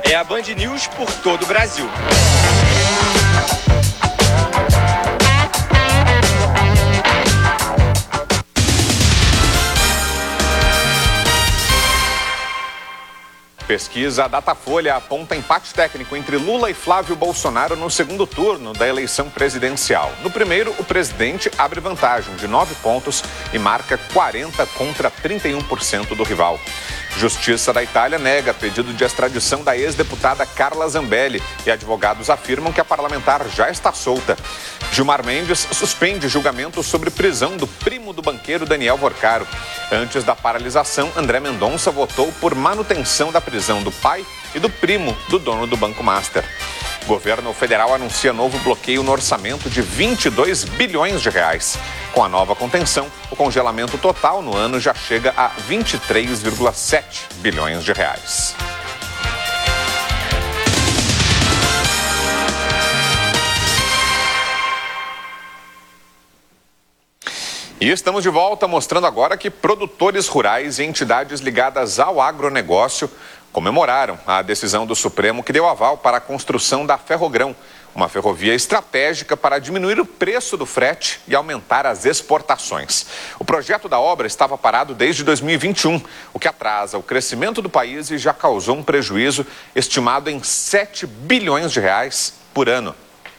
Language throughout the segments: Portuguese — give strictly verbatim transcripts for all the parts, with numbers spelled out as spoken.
é a Band News por todo o Brasil. Pesquisa Datafolha aponta empate técnico entre Lula e Flávio Bolsonaro no segundo turno da eleição presidencial. No primeiro, o presidente abre vantagem de nove pontos e marca quarenta contra trinta e um por cento do rival. Justiça da Itália nega pedido de extradição da ex-deputada Carla Zambelli e advogados afirmam que a parlamentar já está solta. Gilmar Mendes suspende julgamento sobre prisão do primo do banqueiro Daniel Vorcaro. Antes da paralisação, André Mendonça votou por manutenção da prisão do pai e do primo do dono do Banco Master. O governo federal anuncia novo bloqueio no orçamento de vinte e dois bilhões de reais. Com a nova contenção, o congelamento total no ano já chega a vinte e três vírgula sete bilhões de reais. E estamos de volta mostrando agora que produtores rurais e entidades ligadas ao agronegócio comemoraram a decisão do Supremo que deu aval para a construção da Ferrogrão, uma ferrovia estratégica para diminuir o preço do frete e aumentar as exportações. O projeto da obra estava parado desde dois mil e vinte e um, o que atrasa o crescimento do país e já causou um prejuízo estimado em sete bilhões de reais por ano.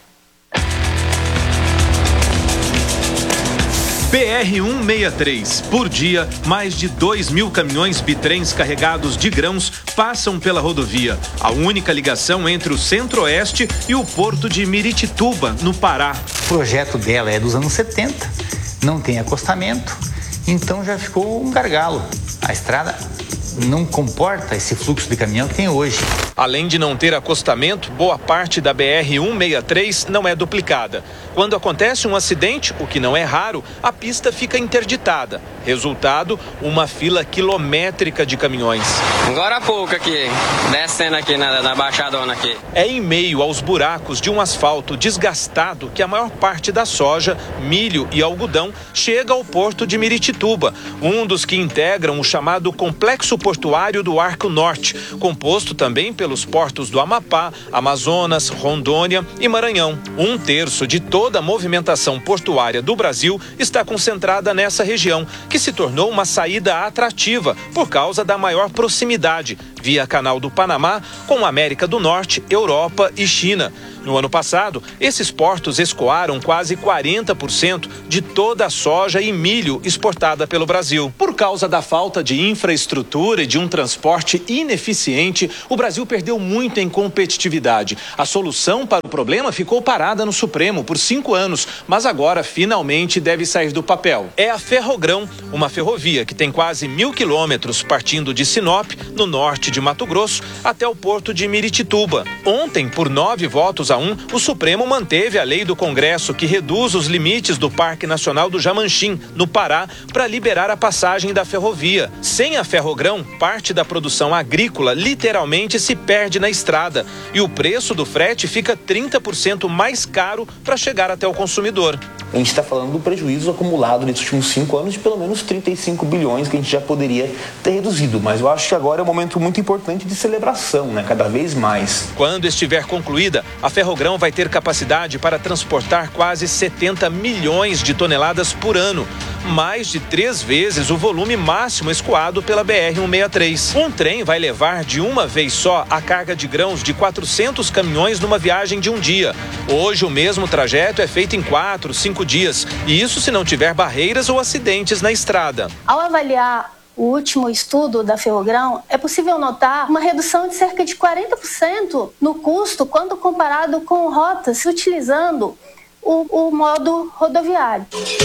B R cento e sessenta e três. Por dia, mais de dois mil caminhões bitrens carregados de grãos passam pela rodovia. A única ligação entre o Centro-Oeste e o porto de Miritituba, no Pará. O projeto dela é dos anos setenta, não tem acostamento, então já ficou um gargalo. A estrada não comporta esse fluxo de caminhão que tem hoje. Além de não ter acostamento, boa parte da B R cento e sessenta e três não é duplicada. Quando acontece um acidente, o que não é raro, a pista fica interditada. Resultado, uma fila quilométrica de caminhões. Agora há pouco aqui, descendo aqui na, na baixadona aqui. É em meio aos buracos de um asfalto desgastado que a maior parte da soja, milho e algodão chega ao porto de Miritituba, um dos que integram o chamado Complexo Portuário do Arco Norte, composto também pelos portos do Amapá, Amazonas, Rondônia e Maranhão. Um terço de toda a movimentação portuária do Brasil está concentrada nessa região, que se tornou uma saída atrativa por causa da maior proximidade, via Canal do Panamá, com a América do Norte, Europa e China. No ano passado, esses portos escoaram quase quarenta por cento de toda a soja e milho exportada pelo Brasil. Por causa da falta de infraestrutura e de um transporte ineficiente, o Brasil perdeu muito em competitividade. A solução para o problema ficou parada no Supremo por cinco anos, mas agora finalmente deve sair do papel. É a Ferrogrão, uma ferrovia que tem quase mil quilômetros partindo de Sinop, no norte de Mato Grosso, até o porto de Miritituba. Ontem, por nove votos a um, o Supremo manteve a lei do Congresso que reduz os limites do Parque Nacional do Jamanchim, no Pará, para liberar a passagem da ferrovia. Sem a Ferrogrão, parte da produção agrícola literalmente se perde na estrada e o preço do frete fica trinta por cento mais caro para chegar até o consumidor. A gente está falando do prejuízo acumulado nesses últimos cinco anos de pelo menos trinta e cinco bilhões que a gente já poderia ter reduzido. Mas eu acho que agora é um momento muito importante de celebração, né? Cada vez mais. Quando estiver concluída, a Ferrogrão vai ter capacidade para transportar quase setenta milhões de toneladas por ano, mais de três vezes o volume máximo escoado pela B R cento e sessenta e três. Um trem vai levar de uma vez só a carga de grãos de quatrocentos caminhões numa viagem de um dia. Hoje o mesmo trajeto é feito em quatro, cinco dias, e isso se não tiver barreiras ou acidentes na estrada. Ao avaliar o último estudo da Ferrogrão, é possível notar uma redução de cerca de quarenta por cento no custo quando comparado com rotas utilizando o, o modo rodoviário.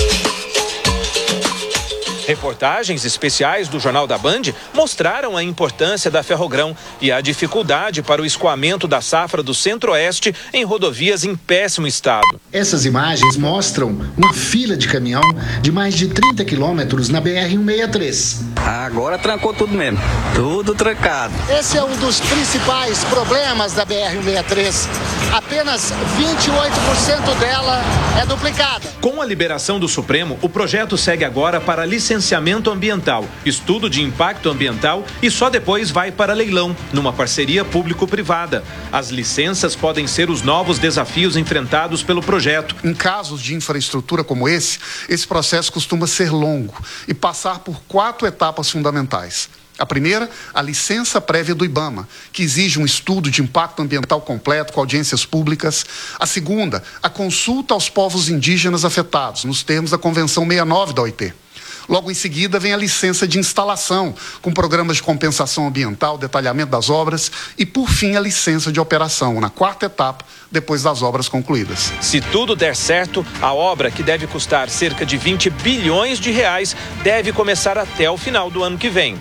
Reportagens especiais do Jornal da Band mostraram a importância da Ferrogrão e a dificuldade para o escoamento da safra do Centro-Oeste em rodovias em péssimo estado. Essas imagens mostram uma fila de caminhão de mais de trinta quilômetros na B R cento e sessenta e três. Agora trancou tudo mesmo, tudo trancado. Esse é um dos principais problemas da B R cento e sessenta e três. Apenas vinte e oito por cento dela é duplicada. Com a liberação do Supremo, o projeto segue agora para licenciamento licenciamento ambiental, estudo de impacto ambiental e só depois vai para leilão, numa parceria público-privada. As licenças podem ser os novos desafios enfrentados pelo projeto. Em casos de infraestrutura como esse, esse processo costuma ser longo e passar por quatro etapas fundamentais. A primeira, a licença prévia do IBAMA, que exige um estudo de impacto ambiental completo com audiências públicas. A segunda, a consulta aos povos indígenas afetados, nos termos da Convenção sessenta e nove da O I T. Logo em seguida vem a licença de instalação, com programas de compensação ambiental, detalhamento das obras e, por fim, a licença de operação, na quarta etapa, depois das obras concluídas. Se tudo der certo, a obra, que deve custar cerca de vinte bilhões de reais, deve começar até o final do ano que vem.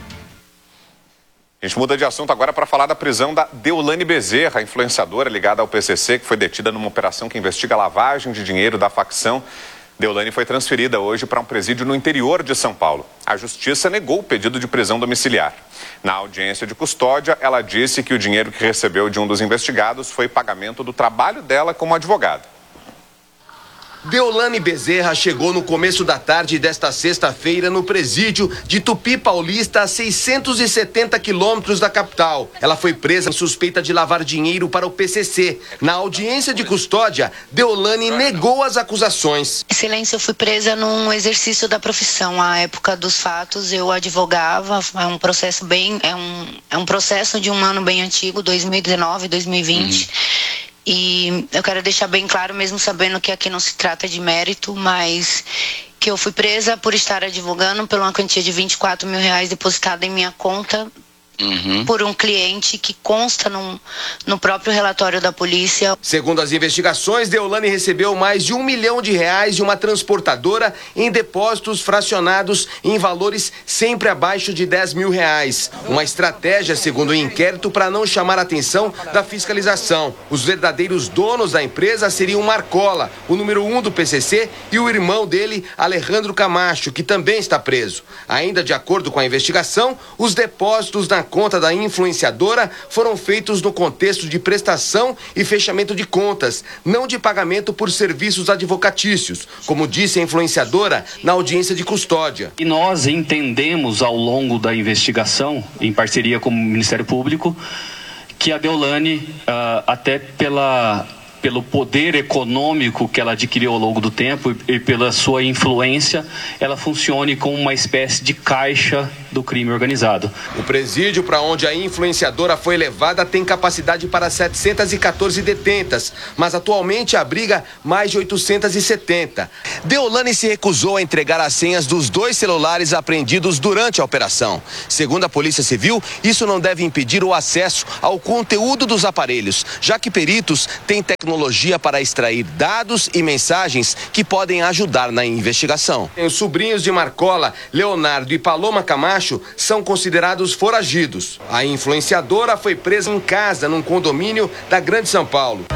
A gente muda de assunto agora para falar da prisão da Deolane Bezerra, influenciadora ligada ao P C C, que foi detida numa operação que investiga a lavagem de dinheiro da facção. Deolane foi transferida hoje para um presídio no interior de São Paulo. A justiça negou o pedido de prisão domiciliar. Na audiência de custódia, ela disse que o dinheiro que recebeu de um dos investigados foi pagamento do trabalho dela como advogada. Deolane Bezerra chegou no começo da tarde desta sexta-feira no presídio de Tupi Paulista, a seiscentos e setenta quilômetros da capital. Ela foi presa em suspeita de lavar dinheiro para o P C C. Na audiência de custódia, Deolane negou as acusações. Excelência, eu fui presa num exercício da profissão. À época dos fatos, eu advogava. É um processo bem, é um, é um processo de um ano bem antigo, dois mil e dezenove, dois mil e vinte. Uhum. E eu quero deixar bem claro, mesmo sabendo que aqui não se trata de mérito, mas que eu fui presa por estar advogando por uma quantia de vinte e quatro mil reais depositada em minha conta. Uhum. Por um cliente que consta no, no próprio relatório da polícia. Segundo as investigações, Deolane recebeu mais de um milhão de reais de uma transportadora em depósitos fracionados em valores sempre abaixo de dez mil reais. Uma estratégia, segundo o inquérito, para não chamar a atenção da fiscalização. Os verdadeiros donos da empresa seriam Marcola, o número um do P C C, e o irmão dele, Alejandro Camacho, que também está preso. Ainda de acordo com a investigação, os depósitos na conta da influenciadora foram feitos no contexto de prestação e fechamento de contas, não de pagamento por serviços advocatícios, como disse a influenciadora na audiência de custódia. E nós entendemos ao longo da investigação, em parceria com o Ministério Público, que a Deolane, uh, até pela... pelo poder econômico que ela adquiriu ao longo do tempo e pela sua influência, ela funcione como uma espécie de caixa do crime organizado. O presídio para onde a influenciadora foi levada tem capacidade para setecentas e quatorze detentas, mas atualmente abriga mais de oitocentas e setenta. Deolane se recusou a entregar as senhas dos dois celulares apreendidos durante a operação. Segundo a Polícia Civil, isso não deve impedir o acesso ao conteúdo dos aparelhos, já que peritos têm tecnologia para extrair dados e mensagens que podem ajudar na investigação. Os sobrinhos de Marcola, Leonardo e Paloma Camacho, são considerados foragidos. A influenciadora foi presa em casa, num condomínio da Grande São Paulo.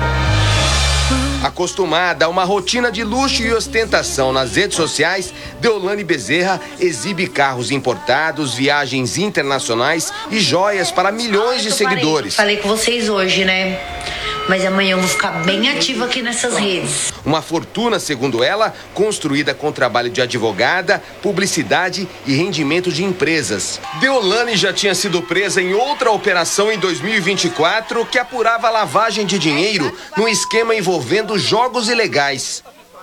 Acostumada a uma rotina de luxo e ostentação nas redes sociais, Deolane Bezerra exibe carros importados, viagens internacionais e joias para milhões de seguidores. Falei com vocês hoje, né? Mas amanhã eu vou ficar bem ativa aqui nessas redes. Uma fortuna, segundo ela, construída com trabalho de advogada, publicidade e rendimento de empresas. Deolane já tinha sido presa em outra operação em dois mil e vinte e quatro que apurava lavagem de dinheiro num esquema envolvendo jogos ilegais.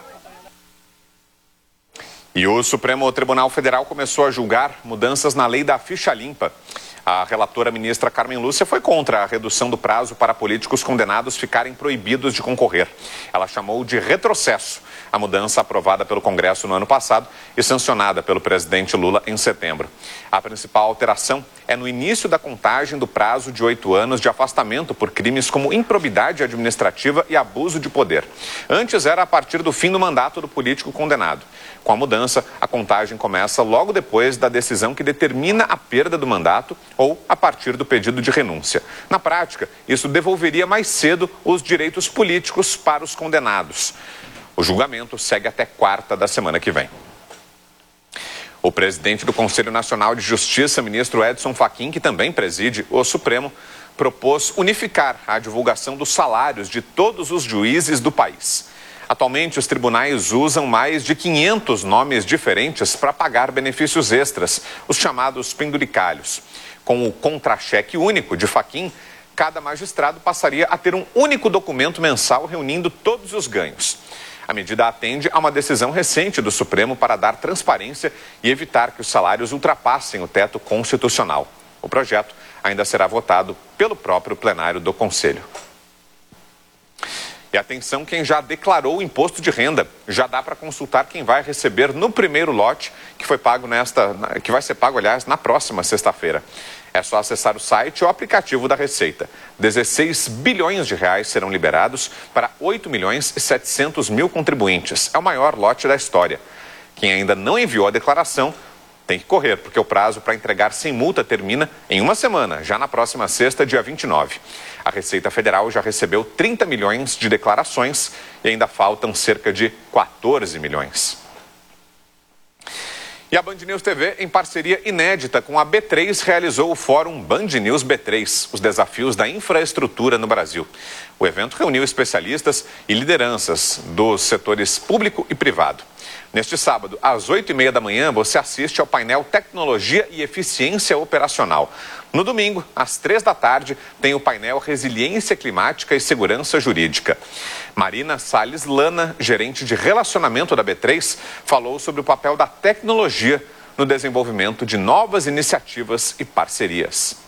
E o Supremo Tribunal Federal começou a julgar mudanças na lei da ficha limpa. A relatora ministra Carmen Lúcia foi contra a redução do prazo para políticos condenados ficarem proibidos de concorrer. Ela chamou de retrocesso a mudança aprovada pelo Congresso no ano passado e sancionada pelo presidente Lula em setembro. A principal alteração é no início da contagem do prazo de oito anos de afastamento por crimes como improbidade administrativa e abuso de poder. Antes era a partir do fim do mandato do político condenado. Com a mudança, a contagem começa logo depois da decisão que determina a perda do mandato ou a partir do pedido de renúncia. Na prática, isso devolveria mais cedo os direitos políticos para os condenados. O julgamento segue até quarta da semana que vem. O presidente do Conselho Nacional de Justiça, ministro Edson Fachin, que também preside o Supremo, propôs unificar a divulgação dos salários de todos os juízes do país. Atualmente, os tribunais usam mais de quinhentos nomes diferentes para pagar benefícios extras, os chamados penduricalhos. Com o contra-cheque único de Fachin, cada magistrado passaria a ter um único documento mensal reunindo todos os ganhos. A medida atende a uma decisão recente do Supremo para dar transparência e evitar que os salários ultrapassem o teto constitucional. O projeto ainda será votado pelo próprio plenário do Conselho. E atenção quem já declarou o imposto de renda. Já dá para consultar quem vai receber no primeiro lote, que foi pago nesta, que vai ser pago, aliás, na próxima sexta-feira. É só acessar o site ou aplicativo da Receita. dezesseis bilhões de reais serão liberados para oito milhões e setecentos mil contribuintes. É o maior lote da história. Quem ainda não enviou a declaração tem que correr, porque o prazo para entregar sem multa termina em uma semana, já na próxima sexta, dia vinte e nove. A Receita Federal já recebeu trinta milhões de declarações e ainda faltam cerca de quatorze milhões. E a Band News T V, em parceria inédita com a B três, realizou o Fórum Band News B três, os desafios da infraestrutura no Brasil. O evento reuniu especialistas e lideranças dos setores público e privado. Neste sábado, às oito e meia da manhã, você assiste ao painel Tecnologia e Eficiência Operacional. No domingo, às três da tarde, tem o painel Resiliência Climática e Segurança Jurídica. Marina Salles Lana, gerente de relacionamento da B três, falou sobre o papel da tecnologia no desenvolvimento de novas iniciativas e parcerias.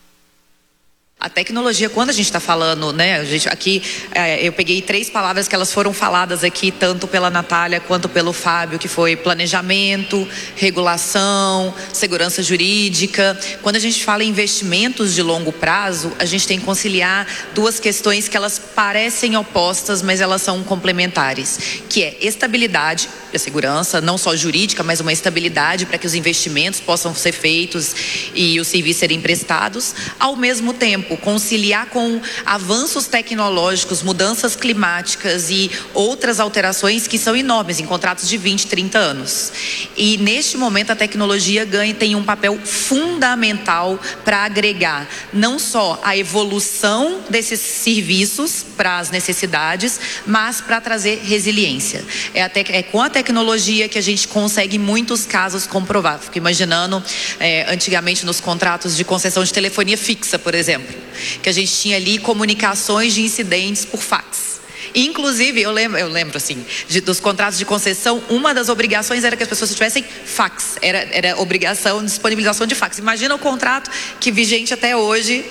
A tecnologia, quando a gente está falando, né, a gente, aqui é, eu peguei três palavras que elas foram faladas aqui, tanto pela Natália quanto pelo Fábio, que foi planejamento, regulação, segurança jurídica. Quando a gente fala em investimentos de longo prazo, a gente tem que conciliar duas questões que elas parecem opostas, mas elas são complementares, que é estabilidade, a segurança, não só jurídica, mas uma estabilidade para que os investimentos possam ser feitos e os serviços serem prestados, ao mesmo tempo conciliar com avanços tecnológicos, mudanças climáticas e outras alterações que são enormes em contratos de vinte, trinta anos. E neste momento a tecnologia ganha, tem um papel fundamental para agregar não só a evolução desses serviços para as necessidades, mas para trazer resiliência. É, até, é com a tecnologia que a gente consegue em muitos casos comprovar. Fico imaginando é, antigamente nos contratos de concessão de telefonia fixa, por exemplo, que a gente tinha ali comunicações de incidentes por fax. Inclusive, eu lembro, eu lembro assim, de, dos contratos de concessão, uma das obrigações era que as pessoas tivessem fax, era, era obrigação de disponibilização de fax. Imagina o contrato que vigente até hoje,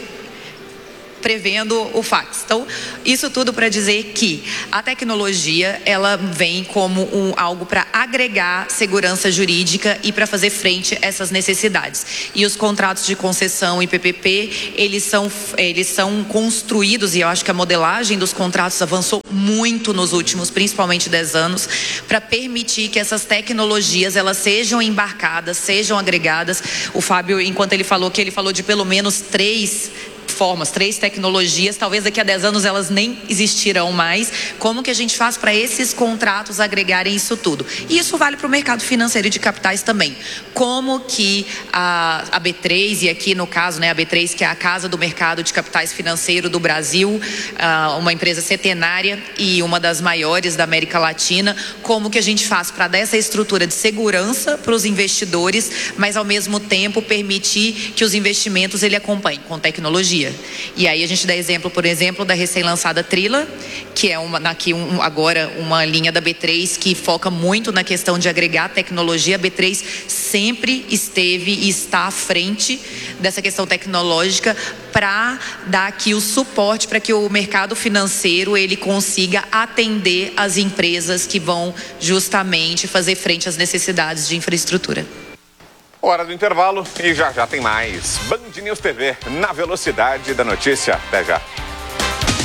prevendo o fax. Então, isso tudo para dizer que a tecnologia, ela vem como um, algo para agregar segurança jurídica e para fazer frente a essas necessidades. E os contratos de concessão e P P P, eles são, eles são construídos, e eu acho que a modelagem dos contratos avançou muito nos últimos, principalmente dez anos, para permitir que essas tecnologias, elas sejam embarcadas, sejam agregadas. O Fábio, enquanto ele falou que ele falou de pelo menos três formas, três tecnologias, talvez daqui a dez anos elas nem existirão mais. Como que a gente faz para esses contratos agregarem isso tudo? E isso vale para o mercado financeiro e de capitais também. Como que a, a B três, e aqui no caso, né, a B três, que é a Casa do Mercado de Capitais Financeiro do Brasil, uh, uma empresa centenária e uma das maiores da América Latina, como que a gente faz para dar essa estrutura de segurança para os investidores, mas ao mesmo tempo permitir que os investimentos ele acompanhem com tecnologia. E aí a gente dá exemplo, por exemplo, da recém-lançada Trila, que é uma, aqui um, agora uma linha da B três que foca muito na questão de agregar tecnologia. A B três sempre esteve e está à frente dessa questão tecnológica para dar aqui o suporte para que o mercado financeiro ele consiga atender as empresas que vão justamente fazer frente às necessidades de infraestrutura. Hora do intervalo e já já tem mais. Band News T V, na velocidade da notícia. Até já.